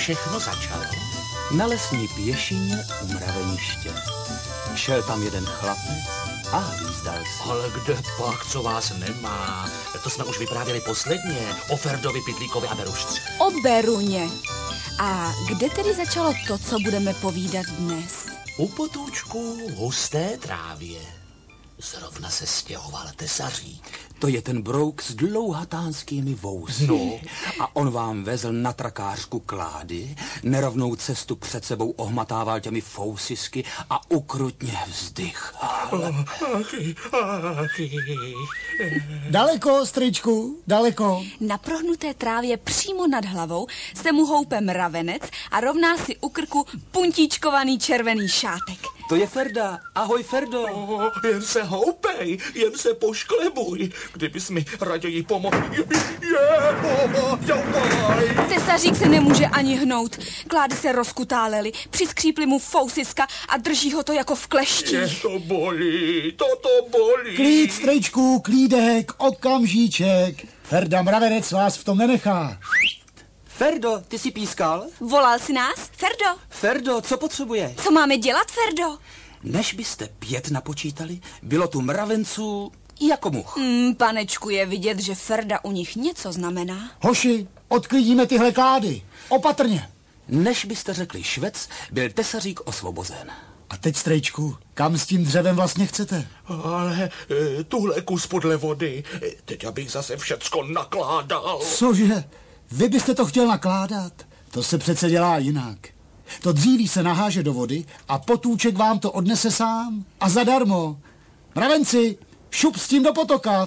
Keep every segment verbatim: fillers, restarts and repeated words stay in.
všechno začalo? Na lesní pěšině u mraveniště. Šel tam jeden chlapec a hvízdal si. Ale kde pak, co vás nemá? To jsme už vyprávěli posledně o Ferdovi, Pytlíkovi a Berušce. O Beruně. A kde tedy začalo to, co budeme povídat dnes? U potůčku v husté trávě. Zrovna se stěhoval tesařík. To je ten brouk s dlouhatánskými vousy. No. A on vám vezl na trakářku klády, nerovnou cestu před sebou ohmatával těmi fousisky a ukrutně vzdychal. Achy, achy. Daleko, strýčku, daleko. Na prohnuté trávě přímo nad hlavou se mu houpe mravenec a rovná si u krku puntíčkovaný červený šátek. To je Ferda. Ahoj, Ferdo. Oh, jen se houpej, jen se pošklebuj. Kdybys mi raději pomohl. Je, je, oh, jaukaj. Tesařík se nemůže ani hnout. Klády se rozkutálely, přiskříply mu fousiska a drží ho to jako v kleštích. Je to bolí, to to bolí. Klid, strýčku, klídek, okamžíček. Ferda mravenec vás v tom nenechá. Ferdo, ty jsi pískal? Volal si nás, Ferdo? Ferdo, co potřebuje? Co máme dělat, Ferdo? Než byste pět napočítali, bylo tu mravenců jako much. Mm, panečku, je vidět, že Ferda u nich něco znamená. Hoši, odklidíme tyhle klády. Opatrně. Než byste řekli švec, byl tesařík osvobozen. A teď, strejčku, kam s tím dřevem vlastně chcete? Ale e, tuhle kus podle vody, e, teď abych zase všecko nakládal. Cože? Vy byste to chtěl nakládat? To se přece dělá jinak. To dříví se naháže do vody a potůček vám to odnese sám. A zadarmo. Mravenci, šup s tím do potoka.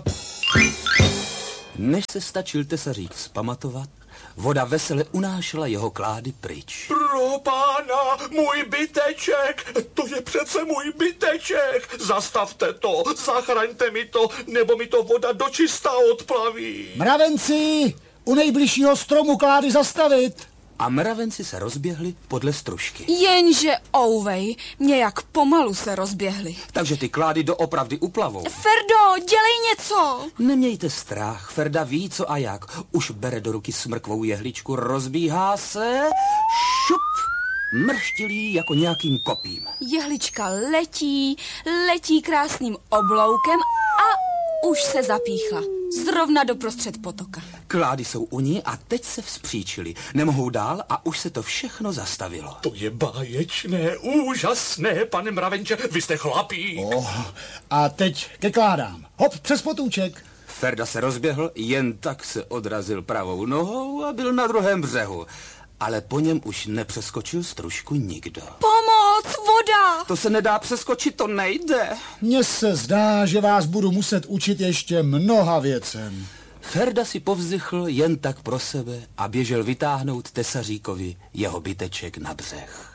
Než se stačil tesařík vzpamatovat, voda vesele unášela jeho klády pryč. Pro pána, můj byteček, to je přece můj byteček. Zastavte to, zachraňte mi to, nebo mi to voda dočistá odplaví. Mravenci, u nejbližšího stromu klády zastavit. A mravenci se rozběhli podle stružky. Jenže ouvej, nějak pomalu se rozběhli. Takže ty klády doopravdy uplavou. Ferdo, dělej něco! Nemějte strach, Ferda ví co a jak. Už bere do ruky smrkvou jehličku, rozbíhá se, šup, mrštilí jako nějakým kopím. Jehlička letí, letí krásným obloukem a už se zapíchla. Zrovna doprostřed potoka. Klády jsou u ní a teď se vzpříčili. Nemohou dál a už se to všechno zastavilo. To je báječné, úžasné, pane mravenče, vy jste chlapí. Oh, a teď ke kládám. Hop, přes potůček. Ferda se rozběhl, jen tak se odrazil pravou nohou a byl na druhém břehu. Ale po něm už nepřeskočil stružku nikdo. Pomoc, voda! To se nedá přeskočit, to nejde. Mně se zdá, že vás budu muset učit ještě mnoha věcem. Ferda si povzdychl jen tak pro sebe a běžel vytáhnout tesaříkovi jeho byteček na břeh.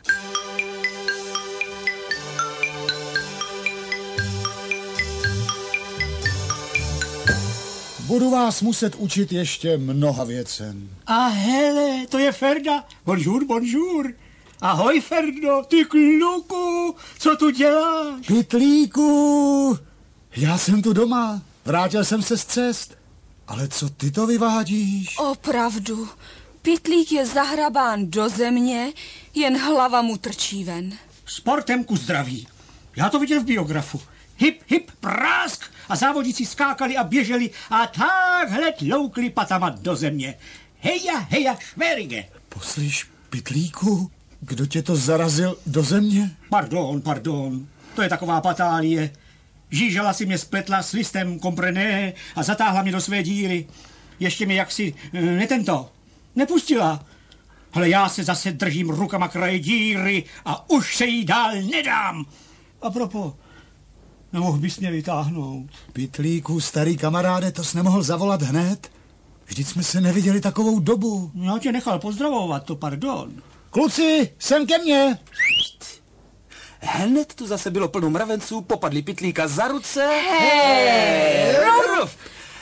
Budu vás muset učit ještě mnoha věcem. A hele, to je Ferda. Bonjour, bonjour. Ahoj, Ferdo, ty kluku, co tu děláš? Pytlíku, já jsem tu doma. Vrátil jsem se z cest. Ale co ty to vyvádíš? Opravdu, Pytlík je zahrabán do země, hlava hlava mu trčí ven. Sportem ku zdraví. Já to viděl v biografu. Hip, hip, prásk a závodníci skákali a běželi a takhle tloukli patama do země. Heja, heja, šverige. Poslyš, Pytlíku, kdo tě to zarazil do země? Pardon, pardon, to je taková patálie. Žížela si mě spletla s listem komprené a zatáhla mě do své díry. Ještě mě jaksi ne tento, nepustila. Ale já se zase držím rukama kraje díry a už se jí dál nedám. A propo, nemohl bys mě vytáhnout? Pytlíku, starý kamaráde, to jsi nemohl zavolat hned? Vždyť jsme se neviděli takovou dobu. Já tě nechal pozdravovat, to pardon. Kluci, sem ke mně. Hned tu zase bylo plno mravenců, popadli Pytlíka za ruce. Hej, ruf!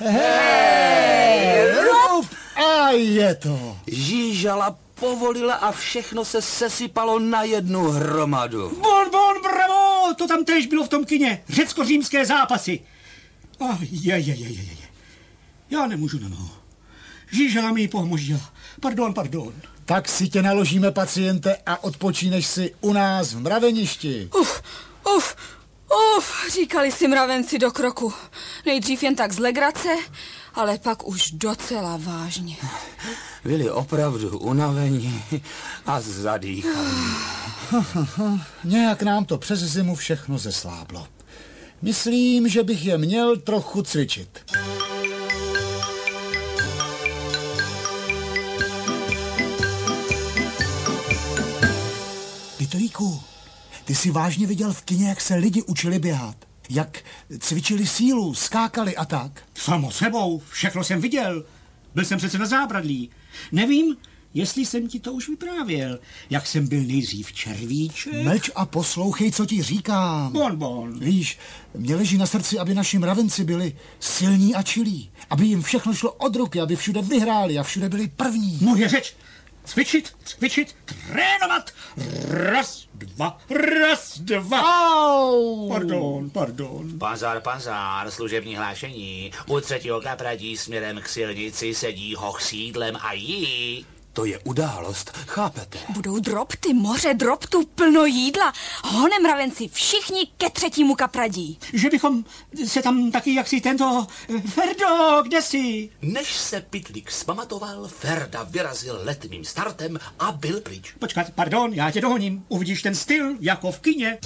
Hej, ruf! A je to. Žížala povolila a všechno se sesypalo na jednu hromadu. Bon, bon, bravo, to tam též bylo v tom kině. Řecko-římské zápasy. Ah, je, je, je, je, je. Já nemůžu na nohu. Žížela mi ji pohmožila. Pardon, pardon. Tak si tě naložíme, paciente, a odpočíneš si u nás v mraveništi. Uf, uf, uf, říkali si mravenci do kroku. Nejdřív jen tak z legrace, ale pak už docela vážně. Byli opravdu unavení a zadýchaní. Nějak nám to přes zimu všechno zesláblo. Myslím, že bych je měl trochu cvičit. Pytlíku, ty jsi vážně viděl v kině, jak se lidi učili běhat? Jak cvičili sílu, skákali a tak? Samo sebou, všechno jsem viděl. Byl jsem přece na zábradlí. Nevím, jestli jsem ti to už vyprávěl, jak jsem byl nejdřív červíček. Mlč a poslouchej, co ti říkám. Bon, bon. Víš, mě leží na srdci, aby naši mravenci byli silní a čilí. Aby jim všechno šlo od ruky, aby všude vyhráli a všude byli první. Moje řeč. Cvičit, cvičit, trénovat. Raz, dva, raz, dva. Au! Pardon, pardon. Pozor, pozor, služební hlášení. U třetího kapradí směrem k silnici sedí hoch sídlem a jí. To je událost, chápete? Budou dropty, moře droptů, plno jídla. Honem mravenci, všichni ke třetímu kapradí. Že bychom se tam taky jaksi tento... Ferdo, kde jsi? Než se Pytlík zpamatoval, Ferda vyrazil letným startem a byl pryč. Počkat, pardon, já tě dohoním. Uvidíš ten styl, jako v kině.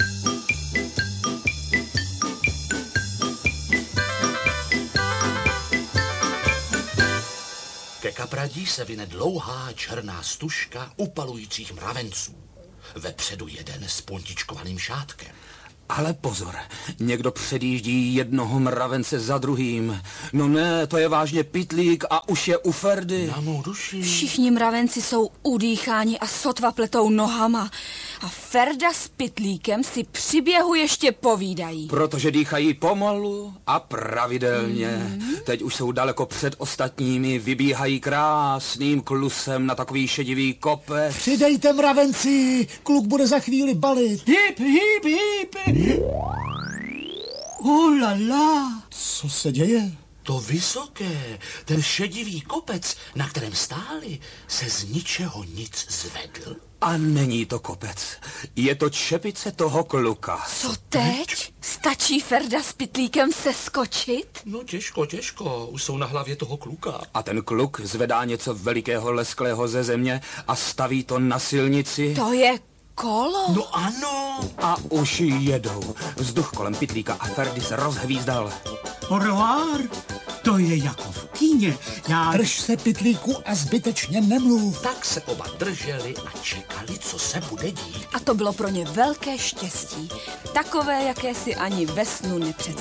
Ke kapradí se vyne dlouhá černá stužka upalujících mravenců. Vepředu jeden s puntičkovaným šátkem. Ale pozor, někdo předjíždí jednoho mravence za druhým. No ne, to je vážně Pytlík a už je u Ferdy. Na mou duši. Všichni mravenci jsou udýcháni a sotva pletou nohama. A Ferda s Pytlíkem si při běhu ještě povídají. Protože dýchají pomalu a pravidelně. Mm. Teď už jsou daleko před ostatními, vybíhají krásným klusem na takový šedivý kopec. Přidejte, mravenci, kluk bude za chvíli balit. Hip, hip, hip. Oh la la. Co se děje? To vysoké, ten šedivý kopec, na kterém stáli, se z ničeho nic zvedl. A není to kopec, je to čepice toho kluka. Co teď? Stačí Ferda s Pytlíkem seskočit? No těžko, těžko, už jsou na hlavě toho kluka. A ten kluk zvedá něco velikého lesklého ze země a staví to na silnici. To je kolo. No ano. A už jedou. Vzduch kolem Pytlíka a Ferdy se rozhvízdal. Horvár, to je jako v kíně. Já... Drž se, Pytlíku, a zbytečně nemluv. Tak se oba drželi a čekali, co se bude dít. A to bylo pro ně velké štěstí. Takové, jaké si ani ve snu nepředstavili.